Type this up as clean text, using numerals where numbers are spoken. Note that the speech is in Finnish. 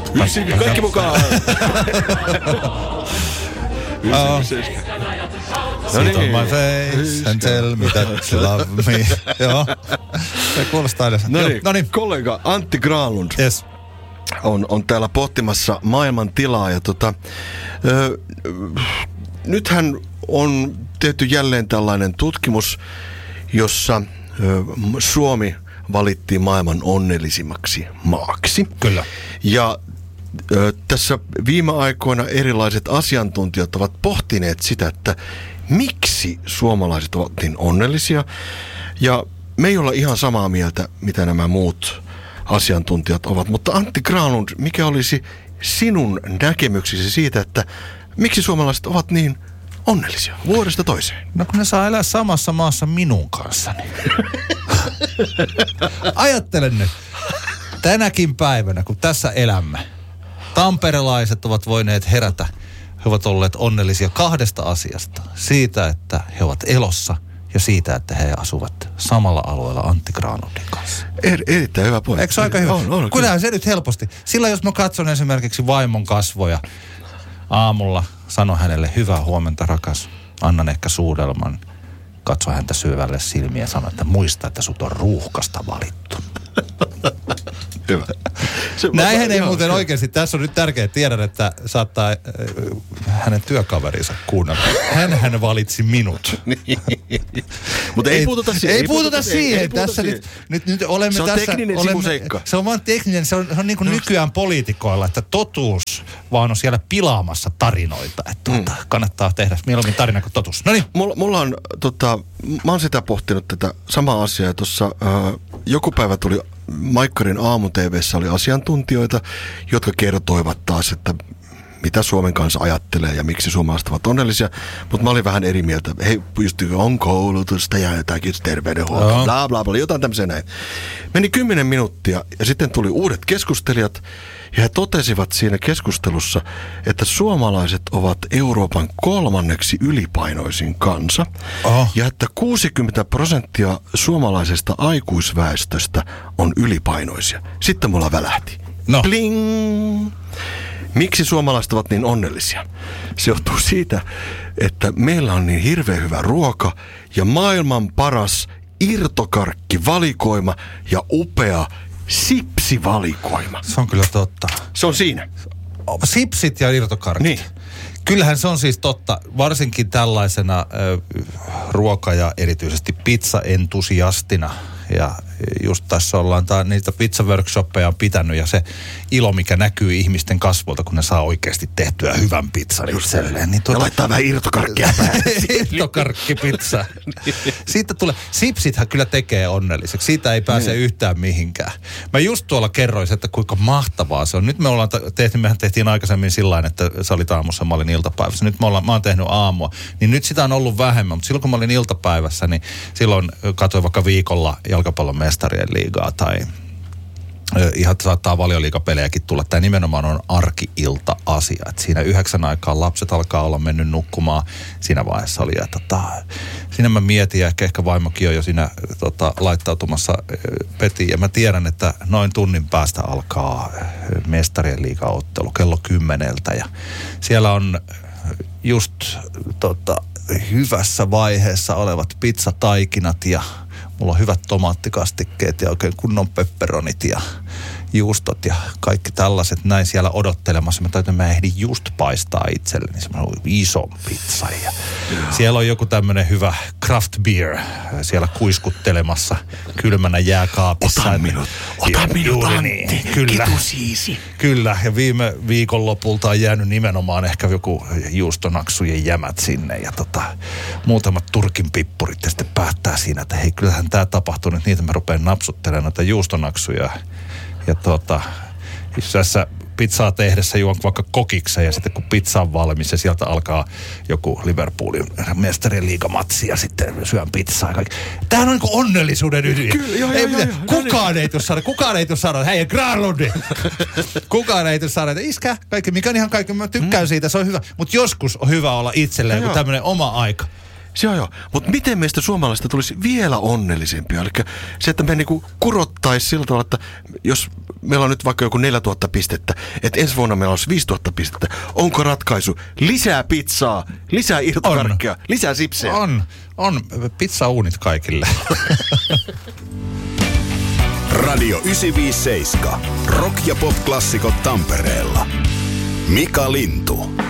Kaikki mukaan. 97. Sit on my face and tell me that you love me. Joo. Se kuulostaa edes. No niin. Kollega Antti Granlund. Yes. On täällä pohtimassa maailman tilaa ja nythän on tehty jälleen tällainen tutkimus, jossa Suomi valittiin maailman onnellisimmaksi maaksi. Kyllä. Ja tässä viime aikoina erilaiset asiantuntijat ovat pohtineet sitä, että miksi suomalaiset ovat niin onnellisia. Ja me ei olla ihan samaa mieltä, mitä nämä muut asiantuntijat ovat. Mutta Antti Granlund, mikä olisi sinun näkemyksesi siitä, että miksi suomalaiset ovat niin onnellisia vuodesta toiseen? No kun ne saa elää samassa maassa minun kanssani. Ajattelen nyt, tänäkin päivänä, kun tässä elämme, tamperelaiset ovat voineet herätä. He ovat olleet onnellisia 2 asiasta. Siitä, että he ovat elossa ja siitä, että he asuvat samalla alueella Antti Granlundin kanssa. Erittäin hyvä pointti. Eikö se aika hyvä? On, kyllähän se nyt helposti. Sillä jos mä katson esimerkiksi vaimon kasvoja aamulla, sanon hänelle hyvää huomenta rakas, annan ehkä suudelman, katso häntä syvälle silmiä ja sano, että muista, että sut on ruuhkasta valittu. Hyvä. Näinhän ei muuten oikeasti. Tässä on nyt tärkeää. Tiedän, että saattaa hänen työkaverinsa kuunnella. Hän valitsi minut. Mutta ei puututa siihen. Ei puututa siihen. Tässä nyt olemme se on tässä. Tekninen sivuseikka. Se on vaan tekninen. Se on niin kuin nykyään poliitikoilla, että totuus vaan on siellä pilaamassa tarinoita. Että kannattaa tehdä mieluummin tarina kuin totuus. No niin. Mulla on, mä oon sitä pohtinut tätä samaa asiaa. Tuossa joku päivä tuli Maikkarin aamu-tv:ssä oli asiantuntijoita, jotka kertoivat taas, että mitä Suomen kanssa ajattelee ja miksi suomalaiset ovat onnellisia. Mutta mä olin vähän eri mieltä. Hei, on koulutusta ja jotakin terveydenhuoltoa, bla bla bla, jotain tämmöisiä näin. Meni 10 minuuttia ja sitten tuli uudet keskustelijat ja he totesivat siinä keskustelussa, että suomalaiset ovat Euroopan 3. ylipainoisin kansa ja että 60% suomalaisesta aikuisväestöstä on ylipainoisia. Sitten mulla välähti. No. Bling! Miksi suomalaiset ovat niin onnellisia? Se johtuu siitä, että meillä on niin hirveän hyvä ruoka ja maailman paras irtokarkkivalikoima ja upea sipsivalikoima. Se on kyllä totta. Se on siinä. Sipsit ja irtokarkit. Niin. Kyllähän se on siis totta, varsinkin tällaisena ruoka- ja erityisesti pizza-entusiastina. Ja just tässä ollaan niitä pizza-workshoppeja on pitänyt ja se ilo, mikä näkyy ihmisten kasvoilta, kun ne saa oikeasti tehtyä hyvän pizzan itselleen. Niin ja laittaa vähän irtokarkkia päälle. Irtokarkkipizza. Siitä tulee, sipsithän kyllä tekee onnelliseksi. Siitä ei pääse yhtään mihinkään. Mä just tuolla kerroin, että kuinka mahtavaa se on. Nyt mehän tehtiin aikaisemmin sillain, että sä olit aamussa, mä olin iltapäivässä. Nyt mä oon tehnyt aamua. Niin nyt sitä on ollut vähemmän, mutta silloin kun mä olin iltapäivässä, niin silloin katsoin vaikka viikolla jalkapallon mestarien liigaa tai ihan saattaa valioliigapelejäkin tulla. Tämä nimenomaan on arki-ilta-asia. Et siinä 9 aikaan lapset alkaa olla mennyt nukkumaan. Siinä vaiheessa oli. Siinä mä mietin ja ehkä vaimokin on jo siinä laittautumassa petiin. Ja mä tiedän, että noin tunnin päästä alkaa mestarien liigaottelu kello 10. Ja siellä on just hyvässä vaiheessa olevat pizzataikinat ja mulla on hyvät tomaattikastikkeet ja oikein kunnon pepperonit ja juustot ja kaikki tällaiset näin siellä odottelemassa. Mä ehdin just paistaa itselleni semmoinen iso pizza. Ja siellä on joku tämmöinen hyvä craft beer siellä kuiskuttelemassa kylmänä jääkaapissa. Ota minut Antti, niin. Kyllä. Kyllä, ja viime viikonlopulta on jäänyt nimenomaan ehkä joku juustonaksujen jämät sinne ja muutamat turkin pippurit ja sitten päättää siinä, että hei, kyllähän tämä tapahtuu nyt niitä, mä rupean napsuttelemaan noita juustonaksuja. Ja tässä pizzaa tehdessä juon vaikka kokiksen ja sitten kun pizza on valmis ja sieltä alkaa joku Liverpoolin mestarien liigamatsi ja sitten syön pizzaa. Tämähän on niin kuin onnellisuuden ydin. Kukaan ei tule sanoa, hei Granlundi. Kukaan ei tule sanoa, että iskä, kaikki, mikä on ihan kaikki, mä tykkään siitä, se on hyvä. Mutta joskus on hyvä olla itselleen joku tämmöinen oma aika. Joo. Mutta miten meistä suomalaisista tulisi vielä onnellisempia? Eli se, että me niinku kurottaisi sillä tavalla, että jos meillä on nyt vaikka joku 4000 pistettä, että ensi vuonna meillä olisi 5000 pistettä. Onko ratkaisu? Lisää pizzaa, lisää irtokarkkia, lisää sipsejä. On pizzauunit kaikille. Radio 957. Rock- ja pop-klassikot Tampereella. Mika Lintu.